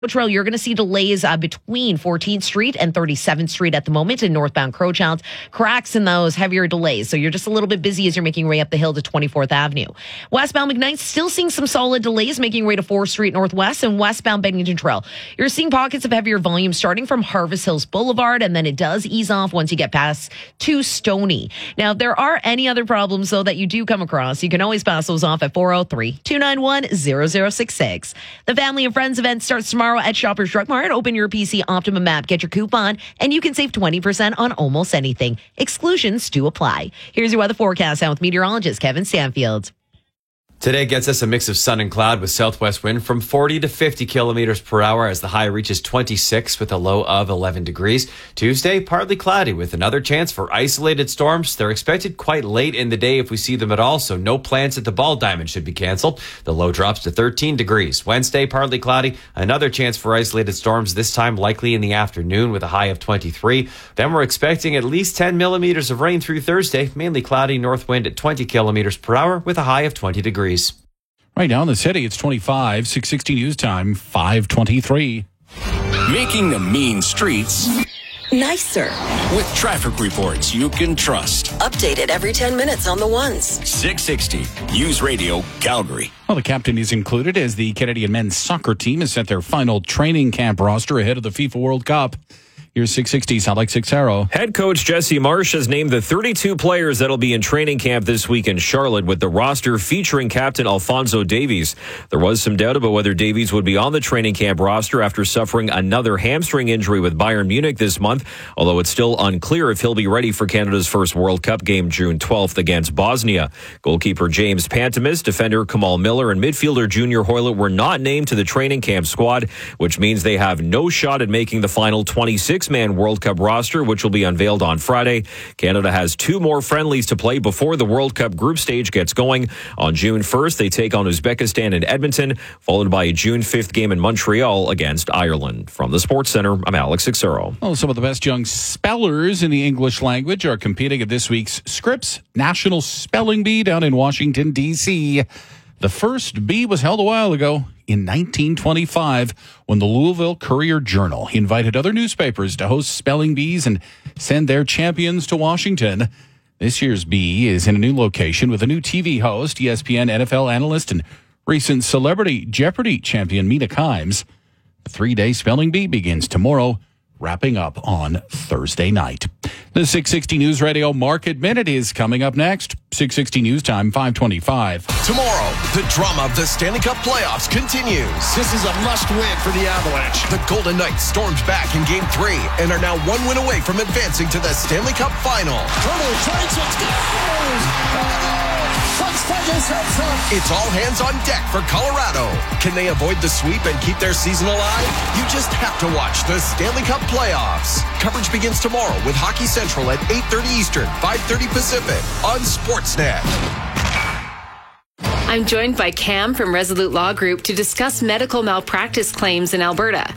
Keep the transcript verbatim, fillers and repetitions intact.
Trail, you're going to see delays uh, between fourteenth Street and thirty-seventh Street at the moment in northbound Crowchild. Cracks in those heavier delays. So you're just a little bit busy as you're making your way up the hill to twenty-fourth Avenue. Westbound McKnight still seeing some solid delays making your way to fourth Street Northwest, and westbound Bennington Trail. You're seeing pockets of heavier volume starting from Harvest Hills Boulevard, and then it does ease off once you get past to Stony. Now, if there are any other problems, though, that you do come across, you can always pass those off at four oh three, two nine one, zero zero six six. The Family and Friends event starts tomorrow at Shoppers Drug Mart. Open your P C Optimum app, get your coupon, and you can save twenty percent on almost anything. Exclusions do apply. Here's your weather forecast now with meteorologist Kevin Stanfield. Today gets us a mix of sun and cloud with southwest wind from forty to fifty kilometers per hour as the high reaches twenty-six with a low of eleven degrees. Tuesday, partly cloudy with another chance for isolated storms. They're expected quite late in the day if we see them at all, so no plans at the Ball Diamond should be canceled. The low drops to thirteen degrees. Wednesday, partly cloudy, another chance for isolated storms, this time likely in the afternoon with a high of twenty-three. Then we're expecting at least ten millimeters of rain through Thursday, mainly cloudy, north wind at twenty kilometers per hour with a high of twenty degrees. Right now in the city, it's twenty-five, six sixty news time, five twenty-three. Making the mean streets nicer with traffic reports you can trust. Updated every ten minutes on the ones. six sixty News Radio, Calgary. Well, the captain is included as the Canadian men's soccer team has set their final training camp roster ahead of the FIFA World Cup. Here's six sixty's Alex Sixero. Head coach Jesse Marsh has named the thirty-two players that'll be in training camp this week in Charlotte, with the roster featuring captain Alphonso Davies. There was some doubt about whether Davies would be on the training camp roster after suffering another hamstring injury with Bayern Munich this month, although it's still unclear if he'll be ready for Canada's first World Cup game June twelfth against Bosnia. Goalkeeper James Pantemis, defender Kamal Miller, and midfielder Junior Hoylett were not named to the training camp squad, which means they have no shot at making the final twenty-six man World Cup roster, which will be unveiled on Friday. Canada has two more friendlies to play before the World Cup group stage gets going. On June first, they take on Uzbekistan in Edmonton, followed by a June fifth game in Montreal against Ireland. From the Sports Center, I'm Alex Sixero. Well, some of the best young spellers in the English language are competing at this week's Scripps National Spelling Bee down in Washington, D C The first bee was held a while ago in nineteen twenty-five when the Louisville Courier-Journal invited other newspapers to host spelling bees and send their champions to Washington. This year's bee is in a new location with a new T V host, E S P N N F L analyst, and recent Celebrity Jeopardy champion Mina Kimes. The three-day spelling bee begins tomorrow, wrapping up on Thursday night. The six sixty News Radio Market Minute is coming up next. six sixty News Time, five twenty-five. Tomorrow, the drama of the Stanley Cup playoffs continues. This is a must-win for the Avalanche. The Golden Knights stormed back in Game three and are now one win away from advancing to the Stanley Cup Final. Turtle tries it, goes! It's all hands on deck for Colorado. Can they avoid the sweep and keep their season alive? You just have to watch the Stanley Cup playoffs. Coverage begins tomorrow with Hockey Central at eight thirty Eastern, five thirty Pacific on Sportsnet. I'm joined by Cam from Resolute Law Group to discuss medical malpractice claims in Alberta.